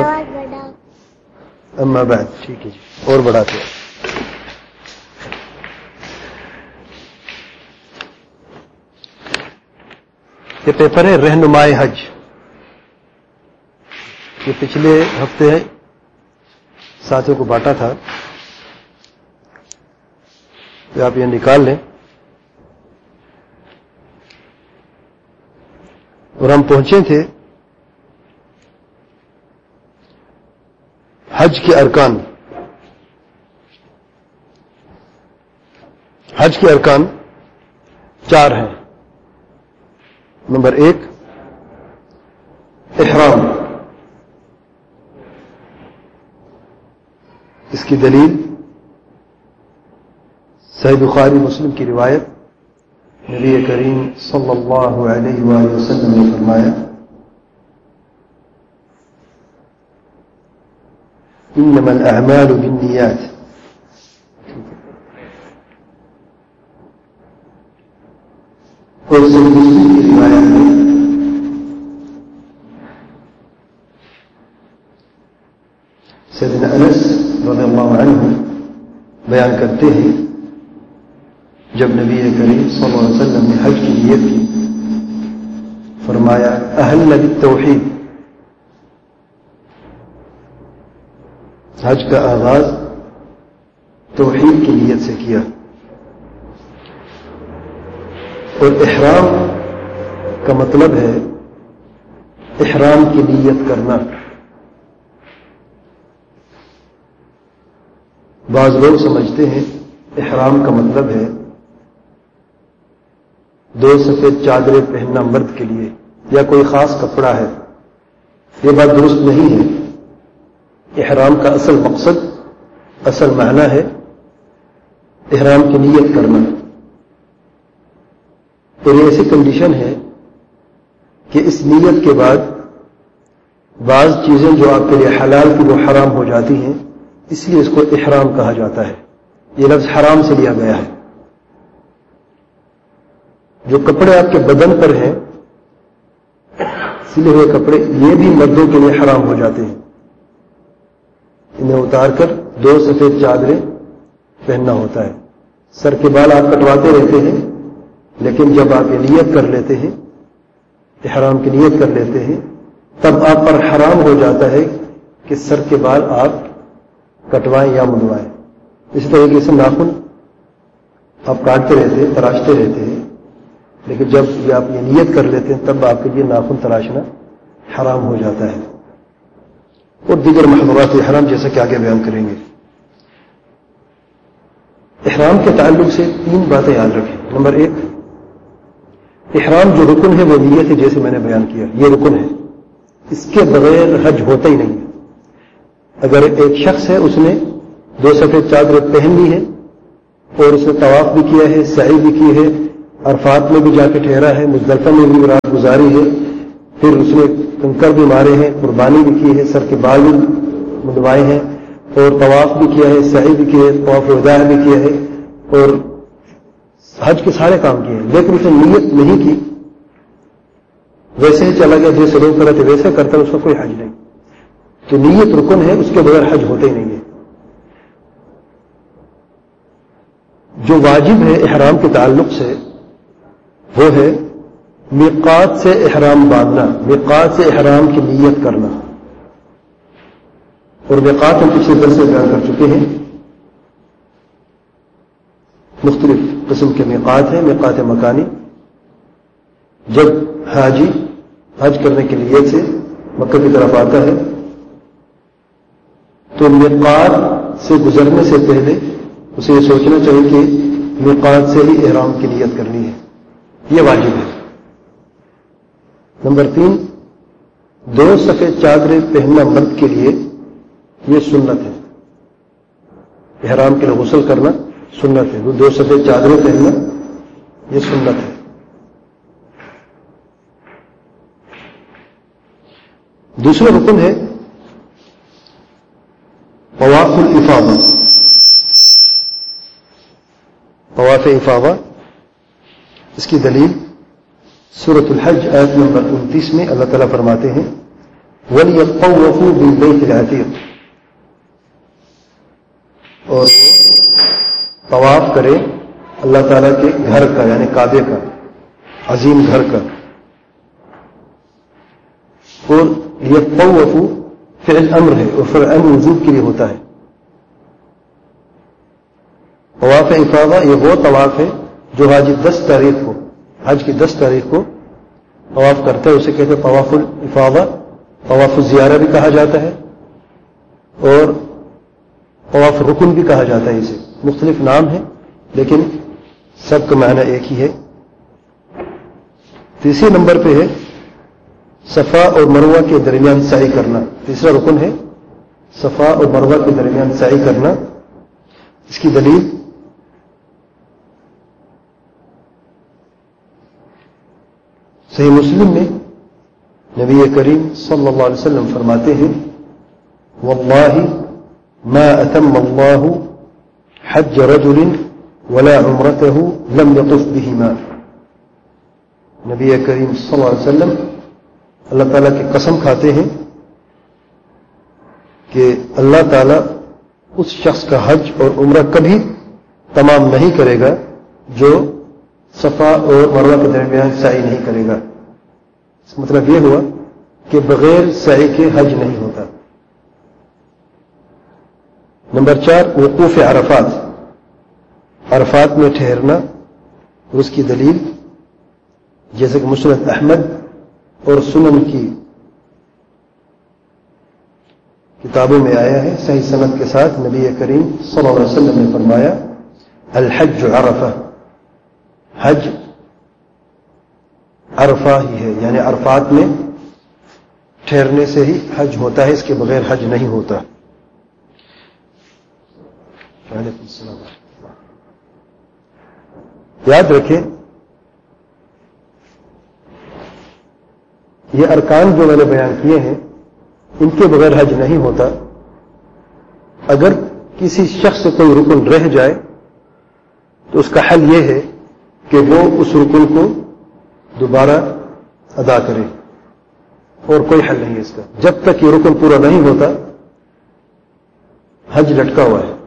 أما بعد۔ ٹھیک ہے جی، اور بڑھاتے ہیں۔ یہ پیپر ہے رہنمائے حج، یہ پچھلے ہفتے ساتھیوں کو بانٹا تھا، تو آپ یہ نکال لیں۔ اور ہم پہنچے تھے حج کے ارکان۔ حج کے ارکان چار ہیں۔ نمبر ایک احرام، اس کی دلیل صحیح بخاری مسلم کی روایت، نبی کریم صلی اللہ علیہ وآلہ وسلم نے فرمایا انما الاعمال بالنیات، اور صحیح مسلم کی روایت میں سیدنا انس رضی اللہ عنہ بیان کرتے ہیں جب نبی کریم صلی اللہ علیہ وسلم نے حج کی نیت کی، فرمایا اہل بالتوحید، حج کا آغاز توحید کی نیت سے کیا، اور احرام کا مطلب ہے احرام کی نیت کرنا۔ بعض لوگ سمجھتے ہیں احرام کا مطلب ہے دو سفید چادریں پہننا مرد کے لیے یا کوئی خاص کپڑا ہے۔ یہ بات درست نہیں ہے۔ احرام کا اصل مقصد، اصل معنی ہے احرام کی نیت کرنا، اور یہ ایسی کنڈیشن ہے کہ اس نیت کے بعد بعض چیزیں جو آپ کے لیے حلال کی وہ حرام ہو جاتی ہیں، اس لیے اس کو احرام کہا جاتا ہے۔ یہ لفظ حرام سے لیا گیا ہے۔ جو کپڑے آپ کے بدن پر ہیں، سلے ہوئے کپڑے، یہ بھی مردوں کے لیے حرام ہو جاتے ہیں، انہیں اتار کر دو سفید چادریں پہننا ہوتا ہے. سر کے بال آپ کٹواتے رہتے ہیں، لیکن جب آپ یہ نیت کر لیتے ہیں، احرام کی نیت کر لیتے ہیں، تب آپ پر حرام ہو جاتا ہے کہ سر کے بال آپ کٹوائیں یا منڈوائیں. اس طریقے سے ناخن آپ کاٹتے رہتے ہیں، تراشتے رہتے ہیں، لیکن جب یہ آپ یہ نیت کر لیتے ہیں تب آپ کے لیے ناخن تراشنا حرام ہو جاتا ہے. اور دیگر محظورات احرام جیسا کہ آگے بیان کریں گے. احرام کے تعلق سے تین باتیں یاد رکھیں. نمبر ایک، احرام جو رکن ہے وہ نیت ہے، جیسے میں نے بیان کیا یہ رکن ہے، اس کے بغیر حج ہوتا ہی نہیں ہے. اگر ایک شخص ہے، اس نے دو سفید چادریں پہن لی ہے اور اس نے طواف بھی کیا ہے، سعی بھی کی ہے، عرفات میں بھی جا کے ٹھہرا ہے، مزدلفہ میں بھی رات گزاری ہے، پھر اس نے کنکر بھی مارے ہیں، قربانی بھی کی ہے، سر کے بال بھی منڈوائے ہیں، اور طواف بھی کیا ہے، سعی بھی کیا ہے، طواف وداع بھی کیا ہے، اور حج کے سارے کام کیے ہیں، لیکن اس نے نیت نہیں کی، ویسے ہی چلا گیا جیسے لوگ کرتے تھے ویسے کرتا ہے، اس کا کوئی حج نہیں. تو نیت رکن ہے، اس کے بغیر حج ہوتے ہی نہیں ہے. جو واجب ہے احرام کے تعلق سے وہ ہے میقات سے احرام باندھنا، میقات سے احرام کی نیت کرنا. اور میقات ہم پچھلے درس میں بیان کر چکے ہیں. مختلف قسم کے میقات ہیں. میقات مکانی، جب حاجی حج کرنے کی نیت سے مکہ کی طرف آتا ہے تو میقات سے گزرنے سے پہلے اسے یہ سوچنا چاہیے کہ میقات سے ہی احرام کی نیت کرنی ہے، یہ واجب ہے. نمبر تین، دو سفید چادریں پہننا مرد کے لیے یہ سنت ہے. احرام کے لیے غسل کرنا سنت ہے، وہ دو سفید چادریں پہننا یہ سنت ہے. دوسرا رکن ہے طواف الافاضہ. طواف افاضہ، اس کی دلیل سورۃ الحج آیت نمبر انتیس میں اللہ تعالیٰ فرماتے ہیں وَلْيَطَّوَّفُوا بِالْبَيْتِ الْعَتِيقِ، اور وہ طواف کرے اللہ تعالیٰ کے گھر کا، یعنی کعبے کا، عظیم گھر کا. اور یطوفوا فعل امر ہے اور فعل امر وجوب کے لیے ہوتا ہے. طواف افاضہ یہ وہ طواف ہے جو حاجی دس تاریخ کو، حج کی دس تاریخ کو طواف کرتا ہے، اسے کہتے ہیں طواف الافاضہ. طواف الزیارہ بھی کہا جاتا ہے اور طواف رکن بھی کہا جاتا ہے. اسے مختلف نام ہیں لیکن سب کا معنی ایک ہی ہے. تیسرے نمبر پہ ہے صفا اور مروہ کے درمیان سعی کرنا. تیسرا رکن ہے صفا اور مروہ کے درمیان سعی کرنا. اس کی دلیل صحیح مسلم میں نبی کریم صلی اللہ علیہ وسلم فرماتے ہیں واللہ ما اتم اللہ حج رجل ولا عمرته لم يطف بهما. نبی کریم صلی اللہ علیہ وسلم اللہ تعالیٰ کی قسم کھاتے ہیں کہ اللہ تعالیٰ اس شخص کا حج اور عمرہ کبھی تمام نہیں کرے گا جو صفا اور مروہ کے درمیان سعی نہیں کرے گا. اس مطلب یہ ہوا کہ بغیر سعی کے حج نہیں ہوتا. نمبر چار وقوف عرفات، عرفات میں ٹھہرنا. اور اس کی دلیل جیسے کہ مسند احمد اور سنن کی کتابوں میں آیا ہے صحیح سند کے ساتھ، نبی کریم صلی اللہ علیہ وسلم نے فرمایا الحج عرفہ، حج عرفہ ہی ہے، یعنی عرفات میں ٹھہرنے سے ہی حج ہوتا ہے، اس کے بغیر حج نہیں ہوتا. وعلیکم السلام. یاد رکھیں یہ ارکان جو میں نے بیان کیے ہیں ان کے بغیر حج نہیں ہوتا. اگر کسی شخص سے کوئی رکن رہ جائے تو اس کا حل یہ ہے کہ وہ اس رکن کو دوبارہ ادا کرے، اور کوئی حل نہیں ہے اس کا. جب تک یہ رکن پورا نہیں ہوتا حج لٹکا ہوا ہے.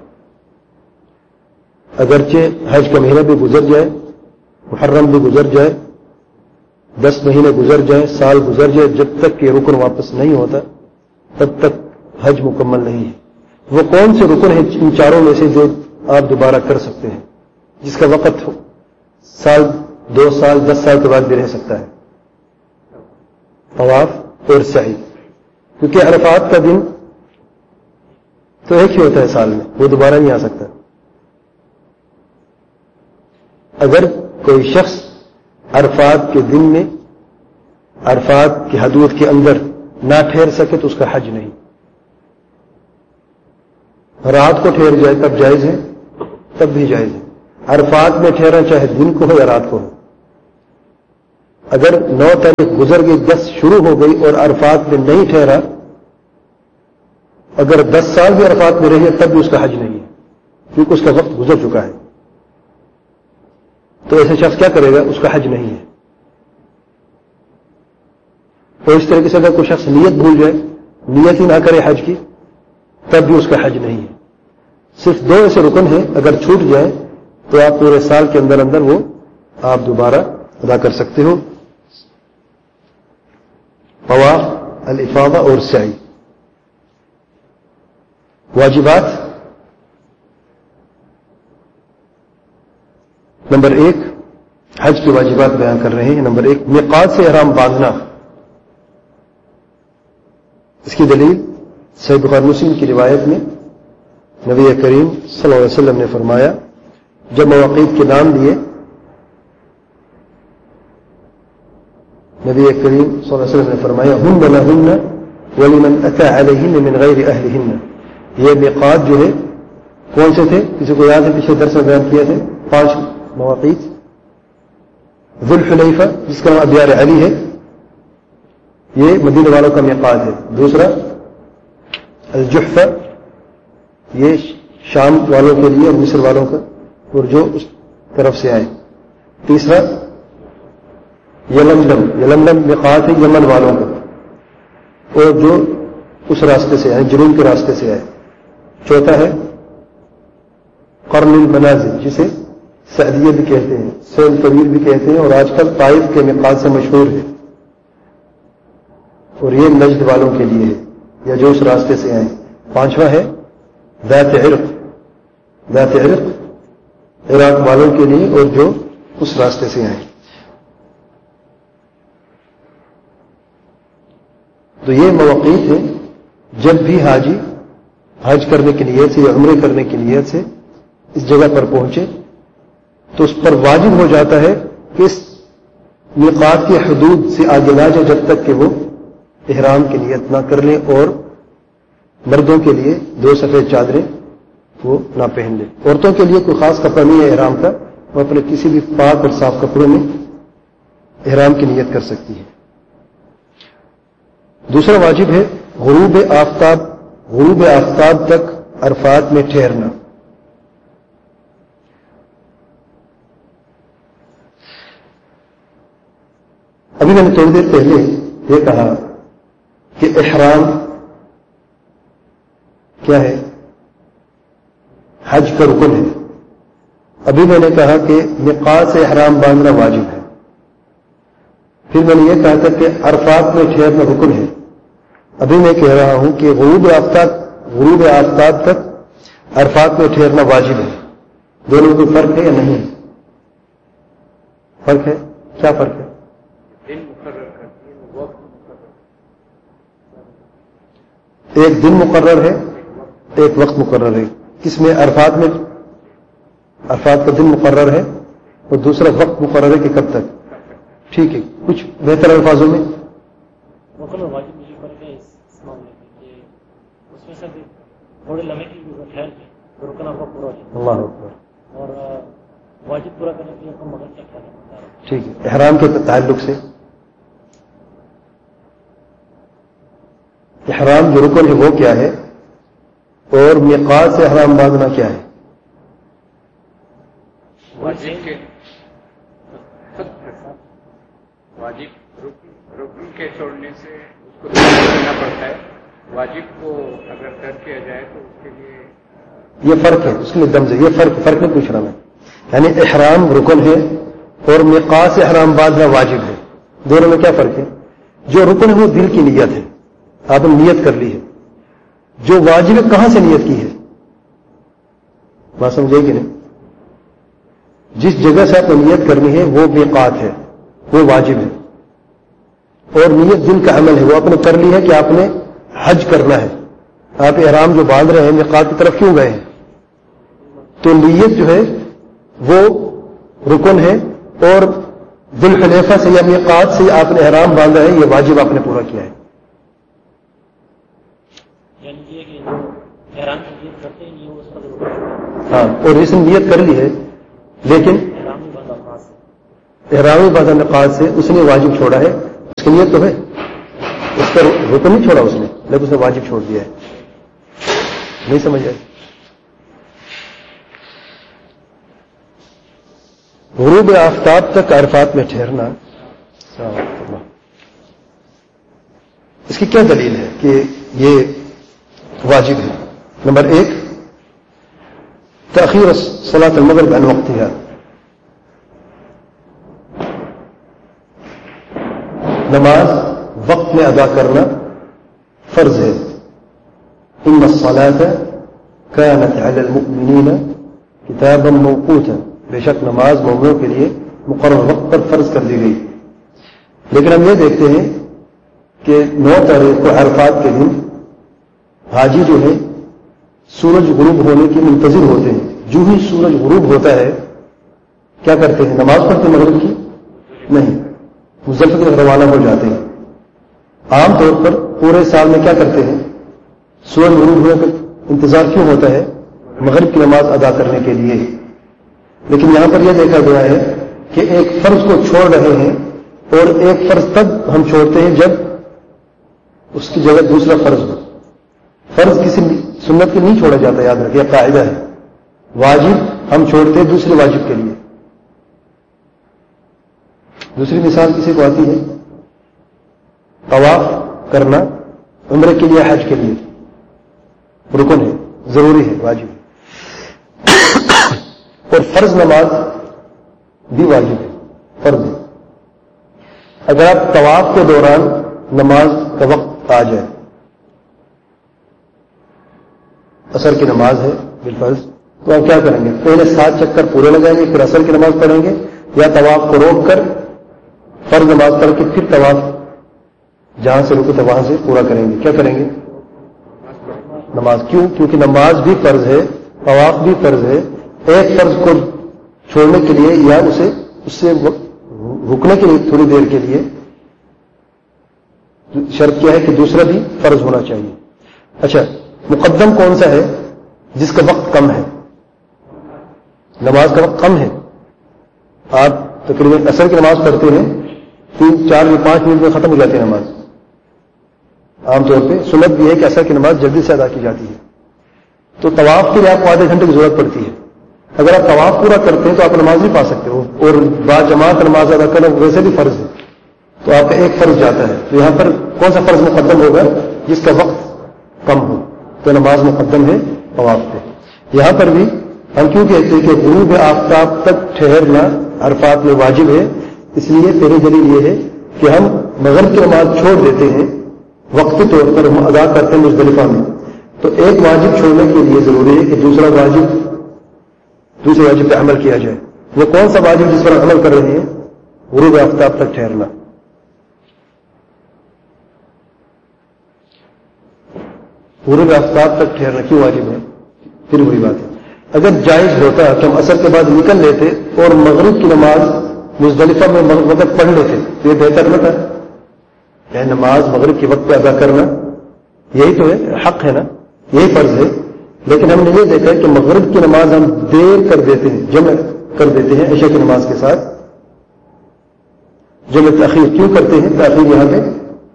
اگرچہ حج کا مہینہ بھی گزر جائے، محرم بھی گزر جائے، دس مہینے گزر جائیں، سال گزر جائے، جب تک کہ رکن واپس نہیں ہوتا تب تک حج مکمل نہیں ہے. وہ کون سے رکن ہیں ان چاروں میں سے جو آپ دوبارہ کر سکتے ہیں، جس کا وقت ہو سال، دو سال، دس سال کے بعد بھی رہ سکتا ہے؟ طواف اور سعی. کیونکہ عرفات کا دن تو ایک ہی ہوتا ہے سال میں، وہ دوبارہ نہیں آ سکتا. اگر کوئی شخص عرفات کے دن میں عرفات کی حدود کے اندر نہ ٹھہر سکے تو اس کا حج نہیں. رات کو ٹھہر جائے تب جائز ہے، تب بھی جائز ہے. عرفات میں ٹھہرا چاہے دن کو ہو یا رات کو ہو. اگر نو تاریخ گزر گئی، دس شروع ہو گئی اور عرفات میں نہیں ٹھہرا، اگر دس سال بھی عرفات میں رہے تب بھی اس کا حج نہیں ہے، کیونکہ اس کا وقت گزر چکا ہے. تو ایسے شخص کیا کرے گا؟ اس کا حج نہیں ہے. اور اس طریقے سے اگر کوئی شخص نیت بھول جائے، نیت ہی نہ کرے حج کی، تب بھی اس کا حج نہیں ہے. صرف دو ایسے رکن ہیں، اگر چھوٹ جائیں تو آپ پورے سال کے اندر اندر وہ آپ دوبارہ ادا کر سکتے ہو. طواف، الافاضہ اور سعی. واجبات نمبر ایک، حج کی واجبات بیان کر رہے ہیں. نمبر ایک، میقات سے احرام باندھنا. اس کی دلیل صحیح بخاری مسلم کی روایت میں نبی کریم صلی اللہ علیہ وسلم نے فرمایا، جب مواقیت کے نام لیے، نبی کریم صلی اللہ علیہ وسلم نے فرمایا، ہن لہن ولمن اتى علیہن من غیر اہلہن. یہ میقات جو ہے کون سے تھے؟ کسی کو یاد ہے؟ پچھلے درس میں بیان کیے تھے پانچ مواقیت. ذو الحلیفہ جس کا نام ابیار علی ہے، یہ مدینہ والوں کا میقات ہے. دوسرا الجحفہ، یہ شام والوں کے لیے اور مصر والوں کا، اور جو اس طرف سے آئے. تیسرا یلملم، یلملم میقات ہے یمن والوں کا، اور جو اس راستے سے آئے، جنوب کے راستے سے آئے. چوتھا ہے قرن المنازل، جسے سعدیہ بھی کہتے ہیں، سیل طویل بھی کہتے ہیں، اور آج کل طائف کے میقات سے مشہور ہے. اور یہ نجد والوں کے لیے ہے، یا جو اس راستے سے آئیں. پانچواں ہے ذات عرق، ذات عرق عراق والوں کے لیے اور جو اس راستے سے آئیں. تو یہ مواقیت ہے. جب بھی حاجی حج کرنے کی نیت سے یا عمرے کرنے کی نیت سے اس جگہ پر پہنچے تو اس پر واجب ہو جاتا ہے کہ اس میقات کی حدود سے آگے نہ جائے جب تک کہ وہ احرام کی نیت نہ کر لیں، اور مردوں کے لیے دو سفید چادریں وہ نہ پہن لیں. عورتوں کے لیے کوئی خاص کپڑا نہیں ہے احرام کا، وہ اپنے کسی بھی پاک اور صاف کپڑوں میں احرام کی نیت کر سکتی ہے. دوسرا واجب ہے غروب آفتاب، غروب آفتاب تک عرفات میں ٹھہرنا. ابھی میں نے تھوڑی دیر پہلے یہ کہا کہ احرام کیا ہے؟ حج کا رکن ہے. ابھی میں نے کہا کہ میقات سے احرام باندھنا واجب ہے. پھر میں نے یہ کہا تھا کہ عرفات میں ٹھہرنا رکن ہے. ابھی میں کہہ رہا ہوں کہ غروب آفتاب غروب آفتاب تک عرفات میں ٹھہرنا واجب ہے. دونوں میں کوئی فرق ہے یا نہیں؟ فرق ہے. کیا فرق ہے؟ ایک دن مقرر ہے، ایک وقت مقرر ہے. کس میں؟ عرفات میں عرفات کا دن مقرر ہے اور دوسرا وقت مقرر ہے کہ کب تک. ٹھیک ہے. کچھ بہتر الفاظوں میں اللہ اکبر. اور واجب پورا کرنے کے لیے مگر کیا ٹھیک ہے. احرام کے تعلق سے احرام جو رکن ہے وہ کیا ہے، اور میقات سے احرام باندھنا کیا ہے؟ واجب کے واجب رکن کے چھوڑنے سے اس کو دینا پڑتا ہے، واجب کو اگر ترک کیا جائے تو اس کے لیے یہ فرق ہے، اس کے لیے دم سے یہ فرق فرق نہیں پوچھ رہا میں، یعنی احرام رکن ہے اور میقات سے احرام باندھنا واجب ہے، دونوں میں کیا فرق ہے؟ جو رکن ہے وہ دل کی نیت ہے، آپ نے نیت کر لی ہے، جو واجب ہے کہاں سے نیت کی ہے؟ بات سمجھے کہ نہیں؟ جس جگہ سے آپ کو نیت کرنی ہے وہ میقات ہے، وہ واجب ہے، اور نیت دل کا عمل ہے، وہ آپ نے کر لی ہے کہ آپ نے حج کرنا ہے، آپ احرام جو باندھ رہے ہیں میقات کی طرف کیوں گئے ہیں؟ تو نیت جو ہے وہ رکن ہے، اور ذو الحلیفہ سے یا میقات سے آپ نے احرام باندھا ہے، یہ واجب آپ نے پورا کیا ہے۔ یعنی یہ کہ جو احرام کی نیت کرتے ہیں یہ اس کا ضرور ہاں، اور اس نے نیت کر لی ہے لیکن احرام ہی بندہ خاص ہے، احرامی باندھا میقات سے اس نے واجب چھوڑا ہے، اس کی نیت تو ہے، اس پر رکن نہیں چھوڑا اس نے، لیکن اس نے واجب چھوڑ دیا ہے۔ نہیں سمجھ آئی؟ غروب آفتاب تک عرفات میں ٹھہرنا، اس کی کیا دلیل ہے کہ یہ واجب ہے؟ نمبر ایک، تأخیر صلاة المغرب عن وقتها، نماز وقت میں ادا کرنا فرض ہے۔ ان الصلاة كانت على المؤمنین کتابا موقوتا، بے شک نماز مومنوں کے لیے مقرر وقت پر فرض کر دی گئی۔ لیکن ہم یہ دیکھتے ہیں کہ نو تاریخ کو عرفات کے دن حاجی جو ہے سورج غروب ہونے کے منتظر ہوتے ہیں، جو ہی سورج غروب ہوتا ہے کیا کرتے ہیں؟ نماز پڑھتے مغرب کی؟ نہیں، مزدلفہ کی طرف روانہ ہو جاتے ہیں۔ عام طور پر پورے سال میں کیا کرتے ہیں؟ سورج غروب ہونے کا انتظار کیوں ہوتا ہے؟ مغرب کی نماز ادا کرنے کے لیے۔ لیکن یہاں پر یہ دیکھا گیا ہے کہ ایک فرض کو چھوڑ رہے ہیں، اور ایک فرض تب ہم چھوڑتے ہیں جب اس کی جگہ دوسرا فرض ہو۔ فرض کسی سنت کے نہیں چھوڑا جاتا، یاد رکھیے، قاعدہ ہے۔ واجب ہم چھوڑتے ہیں دوسرے واجب کے لیے۔ دوسری مثال کسی کو آتی ہے؟ طواف کرنا عمرے کے لیے، حج کے لیے رکن ہے، ضروری ہے، واجب ہے، اور فرض نماز بھی واجب ہے، فرض ہے۔ اگر آپ طواف کے دوران نماز کا وقت آ جائے، عصر کی نماز ہے بالفرض، تو آپ کیا کریں گے؟ پہلے سات چکر پورے لگائیں گے، پھر عصر کی نماز پڑھیں گے، یا طواف کو روک کر فرض نماز پڑھ کے پھر طواف جہاں سے رکو تو وہاں سے پورا کریں گے؟ کیا کریں گے؟ نماز۔ کیوں؟ کیونکہ نماز بھی فرض ہے، طواف بھی فرض ہے۔ ایک فرض کو چھوڑنے کے لیے یا اسے اس سے رکنے کے لیے تھوڑی دیر کے لیے شرط کیا ہے کہ دوسرا بھی فرض ہونا چاہیے۔ اچھا، مقدم کون سا ہے؟ جس کا وقت کم ہے، نماز کا وقت کم ہے۔ آپ تقریباً عصر کی نماز پڑھتے ہیں، تین چار یا پانچ منٹ میں ختم ہو جاتی ہے نماز۔ عام طور پہ سنت بھی ہے کہ عصر کی نماز جلدی سے ادا کی جاتی ہے، تو طواف کے لیے آپ کو آدھے گھنٹے کی ضرورت پڑتی ہے۔ اگر آپ طواف پورا کرتے ہیں تو آپ نماز نہیں پا سکتے ہو، اور با جماعت نماز ادا کرنا ویسے بھی فرض ہے، تو آپ کا ایک فرض جاتا ہے۔ تو یہاں پر کون سا فرض مقدم ہوگا؟ جس کا وقت کم ہو، تو نماز مقدم ہے طواف پہ۔ یہاں پر بھی ہم کیوں کہتے ہیں کہ غروب آفتاب تک ٹھہرنا عرفات میں واجب ہے؟ اس لیے پہلی دلیل یہ ہے کہ ہم مغرب کی نماز چھوڑ دیتے ہیں، وقتی طور پر ہم ادا کرتے ہیں مزدلفہ میں، تو ایک واجب چھوڑنے کے لیے ضروری ہے کہ دوسرا واجب دوسرے واجب پہ عمل کیا جائے۔ وہ کون سا واجب جس پر عمل کر رہے ہیں؟ غروب آفتاب تک ٹھہرنا۔ غروب آفتاب تک ٹھہرنا کیوں واجب ہے؟ پھر وہی بات ہے، اگر جائز ہوتا کہ ہم عصر کے بعد نکل لیتے اور مغرب کی نماز مزدلفہ میں وقت پڑھ لیتے تو یہ بہتر نہ تھا؟ یعنی نماز مغرب کے وقت پہ ادا کرنا یہی تو ہے، حق ہے نا، یہی فرض ہے۔ لیکن ہم نے یہ دیکھا کہ مغرب کی نماز ہم دیر کر دیتے ہیں، جمع کر دیتے ہیں عشاء کی نماز کے ساتھ، جمع تاخیر کیوں کرتے ہیں؟ تاخیر یہاں پہ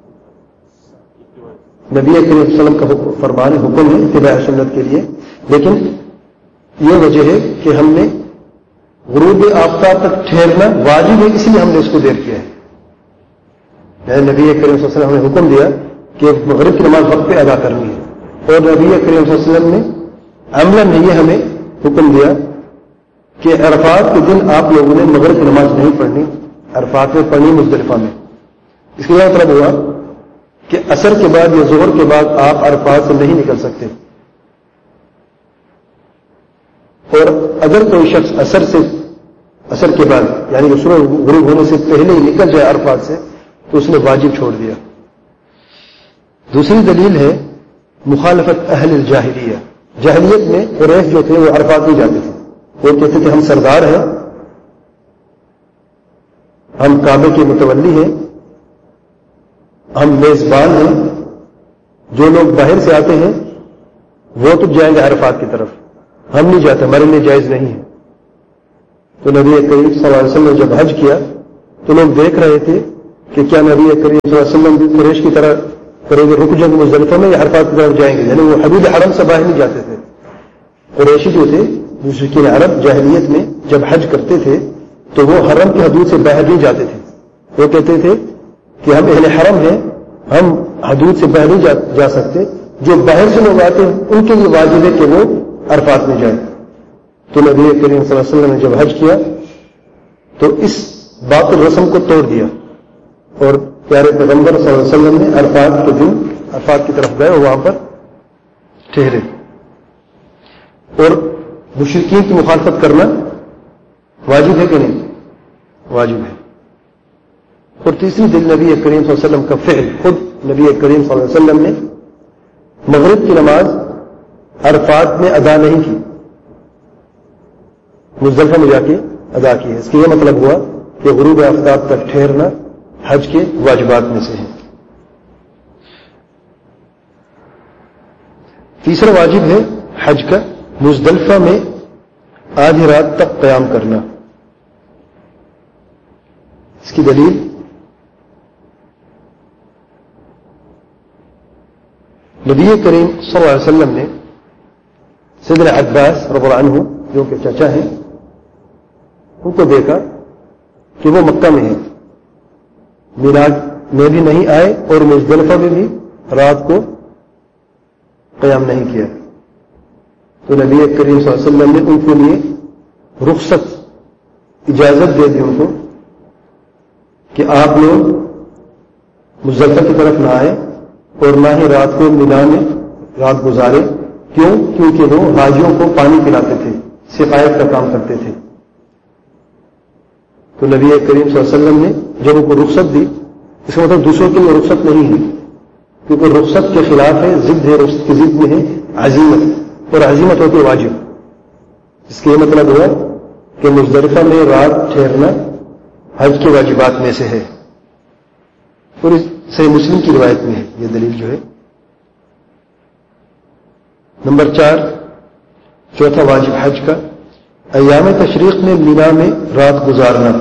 نبی کریم صلی اللہ علیہ وسلم کا فرمان حکم ہے اتباع سنت کے لیے، لیکن یہ وجہ ہے کہ ہم نے غروب آفتاب تک ٹھہرنا واجب ہے، اس لیے ہم نے اس کو دیر کیا ہے۔ یعنی نبی کریم صلی اللہ علیہ وسلم نے حکم دیا کہ مغرب کی نماز وقت پہ ادا کرنی ہے، اور نبی کریم صلی اللہ علیہ وسلم نے عملاً یہ ہمیں حکم دیا کہ عرفات کے دن آپ لوگوں نے مغرب کی نماز نہیں پڑھنی، عرفات میں پڑھنی مزدلفہ میں۔ اس کا یہ مطلب ہوا کہ عصر کے بعد یا ظہر کے بعد آپ عرفات سے نہیں نکل سکتے، اور اگر کوئی شخص عصر سے عصر کے بعد یعنی کہ سورج غروب ہونے سے پہلے ہی نکل جائے عرفات سے تو اس نے واجب چھوڑ دیا۔ دوسری دلیل ہے مخالفت اہل الجاہلیہ۔ جاہلیت میں قریش جو تھے وہ عرفات نہیں جاتے تھے، وہ کہتے تھے ہم سردار ہیں، ہم کعبے کے متولی ہیں، ہم میزبان ہیں، جو لوگ باہر سے آتے ہیں وہ تو جائیں گے عرفات کی طرف، ہم نہیں جاتے، ہمارے لیے جائز نہیں ہے۔ تو نبی کریم صلی اللہ علیہ وسلم نے جب حج کیا تو لوگ دیکھ رہے تھے کہ کیا نبی کریم صلی اللہ علیہ وسلم بھی قریش کی طرح کریں گے، رک جائیں گے مزدلفہ میں یا عرفات کی طرف جائیں گے، یعنی وہ حدود حرم سے باہر نہیں جاتے تھے۔ قریشی جو تھے مشرکین عرب جاہلیت میں جب حج کرتے تھے تو وہ حرم کی حدود سے باہر نہیں جاتے تھے، وہ کہتے تھے کہ ہم اہل حرم ہیں، ہم حدود سے باہر نہیں جا, جا سکتے، جو باہر سے لوگ آتے ہیں ان کے لیے واجب ہے کہ وہ عرفات میں جائیں۔ تو نبی کریم صلی اللہ علیہ وسلم نے جب حج کیا تو اس باطل رسم کو توڑ دیا، اور پیارے پیغمبر صلی اللہ علیہ وسلم نے عرفات کے دن عرفات کی طرف گئے اور وہاں پر ٹھہرے۔ اور مشرکین کی مخالفت کرنا واجب ہے کہ نہیں؟ واجب ہے۔ اور تیسری دل نبی کریم صلی اللہ علیہ وسلم کا فعل، خود نبی کریم صلی اللہ علیہ وسلم نے مغرب کی نماز عرفات میں ادا نہیں کی، مزدلفہ میں جا کے ادا کی ہے۔ اس کا یہ مطلب ہوا کہ غروب آفتاب تک ٹھہرنا حج کے واجبات میں سے ہے۔ تیسرا واجب ہے حج کا مزدلفہ میں آدھی رات تک قیام کرنا۔ اس کی دلیل نبی کریم صلی اللہ علیہ وسلم نے سیدنا عباس رضی اللہ عنہ جو کہ چچا ہیں ان کو دیکھا کہ وہ مکہ میں ہیں، میراج میں بھی نہیں آئے اور مزدلفہ میں بھی رات کو قیام نہیں کیا۔ تو نبی کریم صلی اللہ علیہ وسلم نے ان کے لیے رخصت اجازت دے دی ان کو کہ آپ لوگ مزدلفہ کی طرف نہ آئے اور نہ ہی رات کو مینا میں رات گزارے۔ کیوں؟ کیونکہ وہ حاجیوں کو پانی پلاتے تھے، سقایت کا کام کرتے تھے۔ تو نبی کریم صلی اللہ علیہ وسلم نے جب ان کو رخصت دی، اس کا مطلب دوسروں کے لیے رخصت نہیں ہے، کیونکہ رخصت کے خلاف ہے، ضد ہے، رخصت کی ضد میں ہے عزیمت، اور عزیمت ہوتی ہے واجب۔ اس کا یہ مطلب ہوا کہ مزدلفہ میں رات ٹھہرنا حج کے واجبات میں سے ہے، اور صحیح مسلم کی روایت میں ہے یہ دلیل جو ہے۔ نمبر چار، چوتھا واجب حج کا ایام تشریق میں مینا میں رات گزارنا۔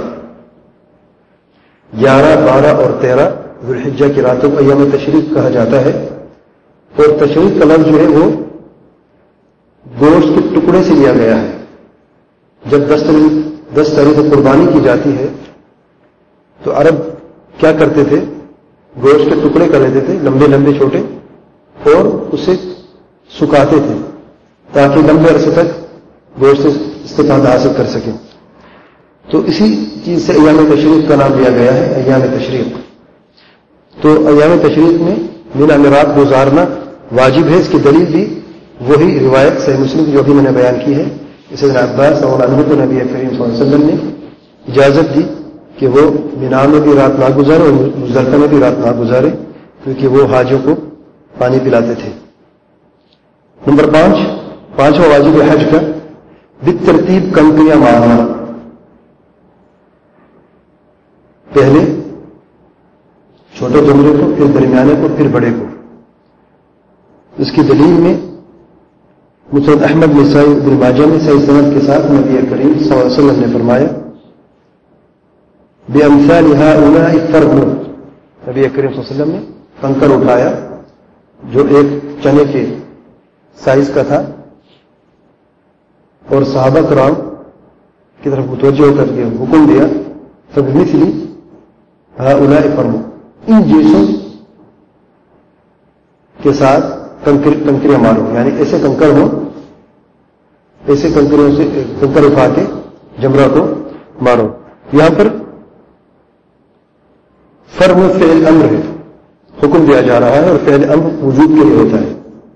گیارہ، بارہ اور تیرہ ذو الحجہ کی راتوں کو ایام تشریق کہا جاتا ہے، اور تشریق کا لفظ جو ہے وہ گوشت کے ٹکڑے سے لیا گیا ہے۔ جب دس تاریخ دس تاریخ کو قربانی کی جاتی ہے تو عرب کیا کرتے تھے؟ گوشت کے ٹکڑے کر لیتے تھے، لمبے لمبے چھوٹے، اور اسے سکھاتے تھے تاکہ لمبے عرصے تک گوشت سے استفادہ حاصل کر سکیں۔ تو اسی چیز سے ایام تشریق کا نام دیا گیا ہے، ایام تشریق۔ تو ایام تشریق میں مینا میں رات گزارنا واجب ہے۔ اس کی دلیل بھی وہی روایت صحیح مسلم کی جو بھی میں نے بیان کی ہے۔ اسے سیدنا عباس رضی اللہ عنہ کو نبی کریم صلی اللہ علیہ وسلم نے اجازت دی کہ وہ مینا میں بھی رات نہ گزارے اور مزدلفہ میں بھی رات نہ گزارے، کیونکہ وہ حاجیوں کو پانی پلاتے تھے۔ نمبر پانچ، پانچواں واجب حج کا بالترتیب کنکریاں مارنا۔ پہلے چھوٹے جمرے کو، پھر درمیانے کو، پھر بڑے کو۔ اس کی دلیل میں مسند احمد نسائی ابن ماجہ میں صحیح سند کے ساتھ نبی کریم صلی اللہ علیہ وسلم نے فرمایا بِأَمْثَالِ هَؤُلَاءِ فَرْمُوا، نبی کریم صلی اللہ علیہ وسلم نے کنکر اٹھایا جو ایک چنے کے سائز کا تھا، اور صحابہ کرام کی طرف متوجہ کر کے حکم دیا فَبِمِثْلِ هَؤُلَاءِ فَرْمُوا، ان جیسوں کے ساتھ کنکر کنکریاں مارو، یعنی ایسے کنکر ہوں، ایسے کنکریوں سے کنکر اٹھا کے جمرہ کو مارو. یہاں پر فرم فعل امر ہے، حکم دیا جا رہا ہے، اور فعل امر وجوب کے لیے ہوتا ہے.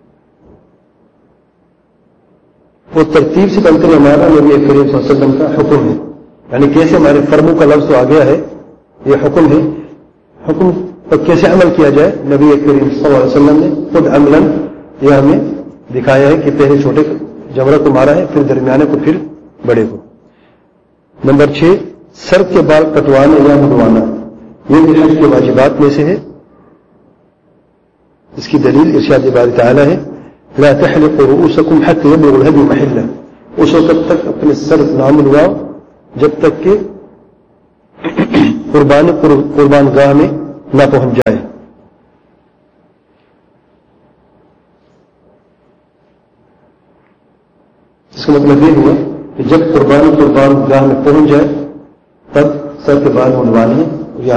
وہ ترتیب سے کنکریاں مارنا نبی کریم صلی اللہ علیہ وسلم کا حکم ہے. یعنی کیسے ہمارے فرموں کا لفظ تو آ گیا ہے، یہ حکم ہے. حکم پر کیسے عمل کیا جائے، نبی کریم صلی اللہ علیہ وسلم نے خود عملاً یہ ہمیں دکھایا ہے کہ پہلے چھوٹے جمرہ کو مارا ہے، پھر درمیانے کو، پھر بڑے کو. نمبر چھ، سر کے بال کٹوانا یا منڈوانا، یہ بھی حج کے واجبات میں سے ہے. اس کی دلیل ارشاد باری تعالیٰ ہے لا تحلقوا رؤوسكم حتى يبلغ الهدي محله، اس وقت تک اپنے سر نہ منڈواؤ جب تک کہ قربان قربان گاہ میں نہ پہنچ جائے. اس کا مطلب یہ ہوا کہ جب قربان قربان گاہ میں پہنچ جائے تب سر کے بال منڈوانے ہیں.